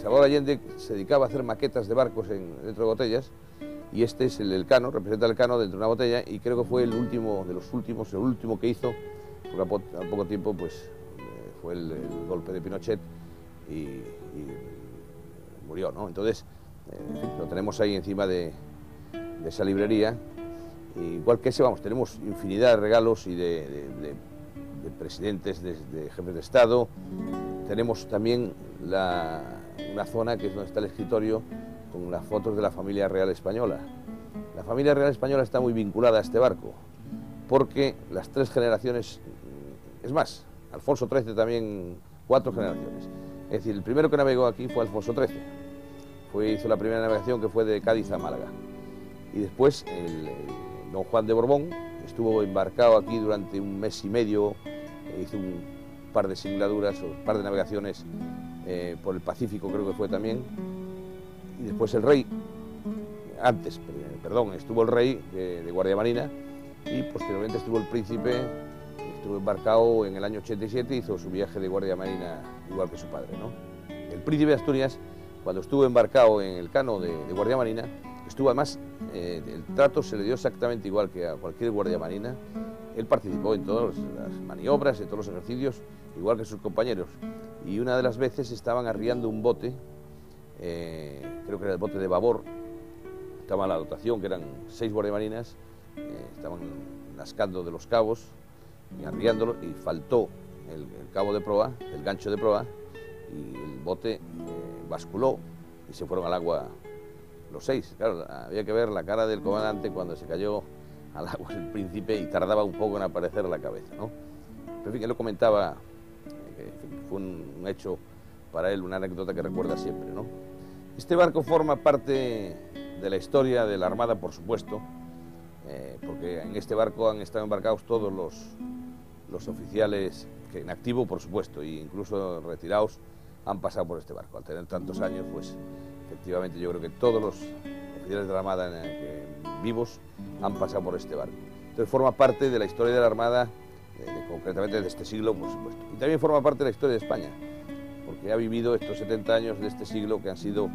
Salvador Allende se dedicaba a hacer maquetas de barcos dentro de botellas, y este es el Elcano, representa el Elcano dentro de una botella, y creo que fue el último de los últimos, el último que hizo, porque al poco tiempo pues fue el golpe de Pinochet y murió, ¿no? Entonces, lo tenemos ahí encima de esa librería. Igual que ese, vamos, tenemos infinidad de regalos y de presidentes, de jefes de Estado. Tenemos también una zona que es donde está el escritorio con las fotos de la familia real española. La familia real española está muy vinculada a este barco, porque las 3 generaciones, es más, Alfonso XIII también, 4 generaciones. Es decir, el primero que navegó aquí fue Alfonso XIII. Hizo la primera navegación, que fue de Cádiz a Málaga. Y después don Juan de Borbón estuvo embarcado aquí durante un mes y medio, hizo un par de singladuras, un par de navegaciones por el Pacífico, creo que fue también. Y después el rey, estuvo el rey de Guardia Marina, y posteriormente estuvo el príncipe, estuvo embarcado en el año 87, hizo su viaje de Guardia Marina igual que su padre, ¿no? El príncipe de Asturias, cuando estuvo embarcado en el Cano de Guardia Marina, estuvo además, el trato se le dio exactamente igual que a cualquier guardia marina. Él participó en todas las maniobras, en todos los ejercicios, igual que sus compañeros. Y una de las veces estaban arriando un bote, creo que era el bote de babor, estaba la dotación, que eran 6 guardiamarinas, estaban nascando de los cabos y arriándolo, y faltó el cabo de proa, el gancho de proa, y el bote basculó y se fueron al agua los 6. Claro, había que ver la cara del comandante cuando se cayó al agua el príncipe, y tardaba un poco en aparecer la cabeza, ¿no? Pero en fin, él lo comentaba, que fue un hecho para él, una anécdota que recuerda siempre, ¿no? Este barco forma parte de la historia de la Armada, por supuesto, porque en este barco han estado embarcados todos los oficiales que en activo, por supuesto, e incluso retirados, han pasado por este barco. Al tener tantos años, pues efectivamente yo creo que todos los oficiales de la Armada vivos han pasado por este barco. Entonces forma parte de la historia de la Armada, concretamente de este siglo, por supuesto. Y también forma parte de la historia de España, porque ha vivido estos 70 años de este siglo que han sido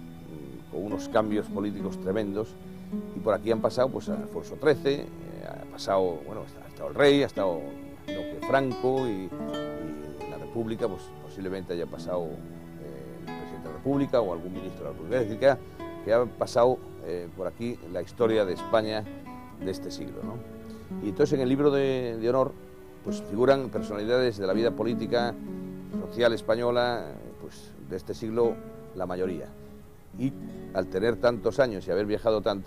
con unos cambios políticos tremendos, y por aquí han pasado pues Alfonso XIII, ha pasado, bueno, ha estado el rey, ha estado Franco, y en la República pues posiblemente haya pasado el presidente de la República o algún ministro de la República. Es decir, que ha pasado por aquí la historia de España de este siglo, ¿no? Y entonces en el libro de honor pues figuran personalidades de la vida política, social española, pues de este siglo, la mayoría. Y al tener tantos años y haber viajado tanto,